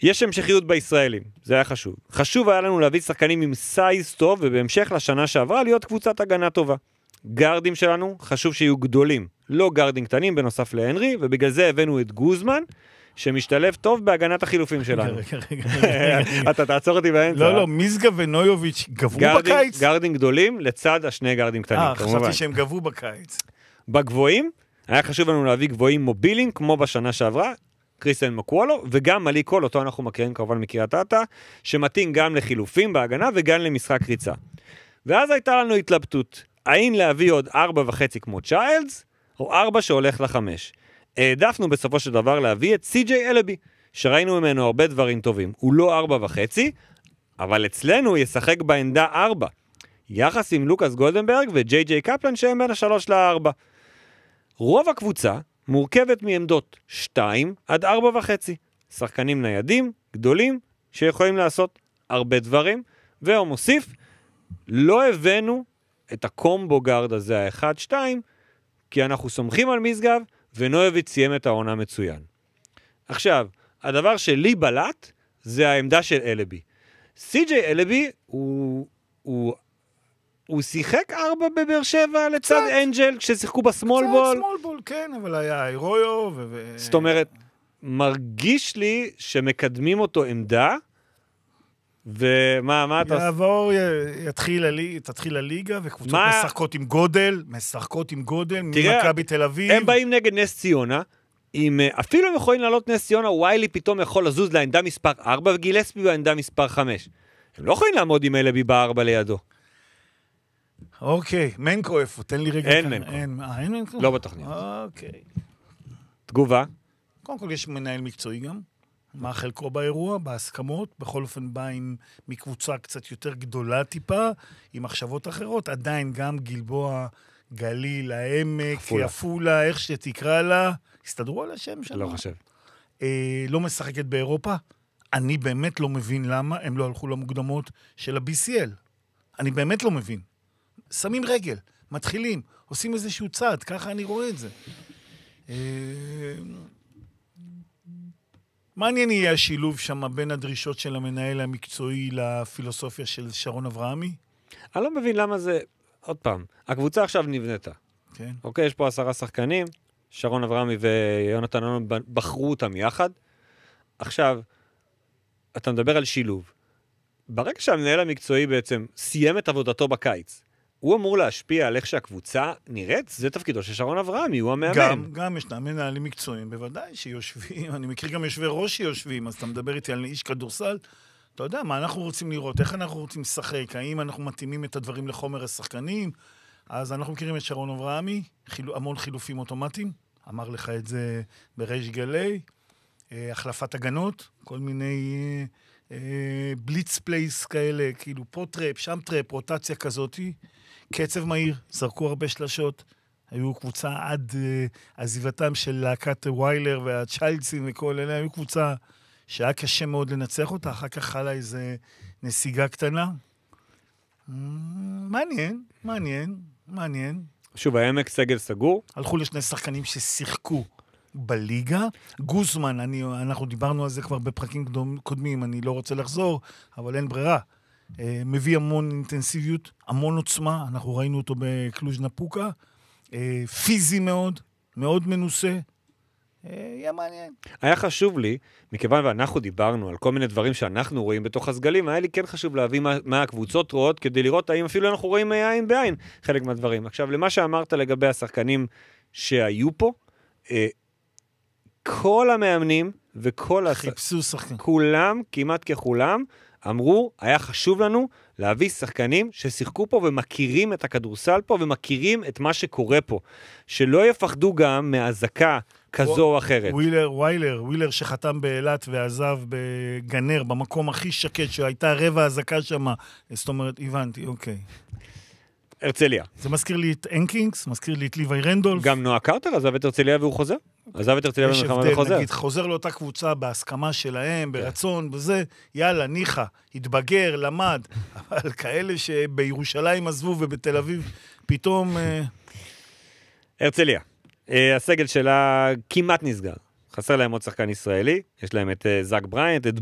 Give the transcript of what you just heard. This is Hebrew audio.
יש המשכיות בישראלים, זה היה חשוב. חשוב היה לנו להביא שחקנים עם סייז טוב, ובהמשך לשנה שעברה להיות קבוצת הגנה טובה. גארדים שלנו חשוב שיהיו גדולים, לא גארדים קטנים בנוסף להנרי, ובגלל זה הבאנו את גוזמן, שמשתלב טוב בהגנת החילופים שלנו. רגע. אתה תעצור אותי באמצע. לא, מיזגה ונויוביץ' גבו בקיץ? גארדים גדולים לצד השני גארדים קטנים. חשבתי שהם גבו בקיץ. בגבוהים, היה חשוב לנו להביא גבוהים מובילים, כמו בשנה שעברה, קריסטיאן מקוולו, וגם מלי קול, אותו אנחנו מכירים כמובן מקריית אתא, שמתאים גם לחילופים בהגנה וגם למשחק ריצה. ואז הייתה לנו התלבטות, האם להביא עוד 4.5 כמו צ'יילדס, או 4 שהולך ל5. העדפנו בסופו של דבר להביא את סי.ג'יי אלבי, שראינו ממנו הרבה דברים טובים. הוא לא 4.5, אבל אצלנו הוא ישחק בעמדה 4. יחס עם לוקאס גולדנברג וג'יי קפלן שהם בין 3 ל4. רוב הקבוצה מורכבת מעמדות 2 עד 4.5. שחקנים ניידים, גדולים, שיכולים לעשות הרבה דברים, והוא מוסיף, לא הבאנו את הקומבו גארד הזה, ה-1-2, כי אנחנו סומכים על משגב, ונויביץ' סיים את העונה מצוין. עכשיו, הדבר שלי בלט, זה העמדה של אלבי. סי.ג'יי אלבי, הוא שיחק 4 בבאר שבע לצד אנג'ל, כששיחקו בסמול בול. קצת סמול בול, כן, אבל היה אירויו. זאת אומרת, מרגיש לי שמקדמים אותו עמדה, ומה אתה... יעבור, תתחיל הליגה, וקבוצות משחקות עם גודל, ממכבי בתל אביב. הם באים נגד נס ציונה, אפילו הם יכולים לעלות נס ציונה, וויילי פתאום יכול לזוז לעמדה מספר 4, וגילספי בעמדה מספר 5. הם לא יכולים לעמוד עם אלבי ב4 לידו. אוקיי, מנקו איפה? תן לי רגע. אין מנקו. אין מנקו? לא בתוכנית. אוקיי. תגובה? קודם כל יש מנהל מקצועי גם. מה חלקו באירוע, בהסכמות, בכל אופן בא מקבוצה קצת יותר גדולה טיפה, עם מחשבות אחרות, עדיין גם גלבוע, גליל, העמק, יפולה, איך שתקרא לה, הסתדרו על השם שלה? לא חושב. לא משחקת באירופה, אני באמת לא מבין למה הם לא הלכו למוקדמות של ה-BCL. אני באמת לא מבין. שמים רגל, מתחילים, עושים איזשהו צעד, ככה אני רואה את זה. מעניין יהיה השילוב שם בין הדרישות של המנהל המקצועי לפילוסופיה של שרון אברהמי? אני לא מבין למה זה, עוד פעם, הקבוצה עכשיו נבנתה. כן. אוקיי, יש פה 10 שחקנים, שרון אברהמי ויונתן אלון בחרו אותם יחד. עכשיו, אתה מדבר על שילוב. ברגע שהמנהל המקצועי בעצם סיים את עבודתו בקיץ, הוא אמור להשפיע על איך שהקבוצה נראית, זה תפקידו של שרון אברהמי, הוא המאמן. גם ישנם מנהלים מקצועיים, בוודאי שיושבים, אני מכיר גם יושבי ראש שיושבים, אז אתה מדבר איתי על איש כדורסל, אתה יודע מה אנחנו רוצים לראות, איך אנחנו רוצים לשחק, האם אנחנו מתאימים את הדברים לחומר השחקנים, אז אנחנו מכירים את שרון אברהמי, המון חילופים אוטומטיים, אמר לך את זה בריש גלי, החלפת הגנות, כל מיני בליץ פלייס כאלה, כאילו פה טראפ, שם טראפ, רוטציה כזאת, קצב מהיר, זרקו הרבה שלשות, היו קבוצה עד עזיבתם של להקת וויילר והצ'יילדסים וכל אלה, היו קבוצה שהיה קשה מאוד לנצח אותה, אחר כך חלה איזה נסיגה קטנה. מעניין. שוב, העמק סגל סגור. הלכו לשני שחקנים ששיחקו בליגה. גוזמן, אנחנו דיברנו על זה כבר בפרקים קודמים, אני לא רוצה לחזור, אבל אין ברירה. מביא המון אינטנסיביות, המון עוצמה, אנחנו ראינו אותו בקלוז' נפוקה, פיזי מאוד, מאוד מנוסה, יהיה מעניין. היה חשוב לי, מכיוון ואנחנו דיברנו על כל מיני דברים שאנחנו רואים בתוך הסגלים, היה לי כן חשוב להביא מה הקבוצות רואות, כדי לראות האם אפילו אנחנו רואים עין בעין חלק מהדברים. עכשיו, למה שאמרת לגבי השחקנים שהיו פה, כל המאמנים וכל חיפשו שחקנים. כולם, כמעט ככולם, אמרו, היה חשוב לנו להביא שחקנים ששיחקו פה ומכירים את הכדורסל פה ומכירים את מה שקורה פה. שלא יפחדו גם מהזקה כזו או אחרת. וויילר שחתם באילת ועזב בגנר, במקום הכי שקט, שהייתה רבע הזקה שם. זאת אומרת, הבנתי, אוקיי. הרצליה. זה מזכיר לי את אנקינגס, מזכיר לי את ליווי רנדולף. גם נועה קרטר עזב את הרצליה והוא חוזר. עזב את הרצליה במלחמה וחוזר. נגיד, חוזר לאותה קבוצה בהסכמה שלהם, ברצון, בזה, יאללה, ניחה, התבגר, למד, אבל כאלה שבירושלים עזבו ובתל אביב פתאום... הרצליה. הסגל שלה כמעט נסגר. חסר להם עוד שחקן ישראלי, יש להם את זאק בריינט, את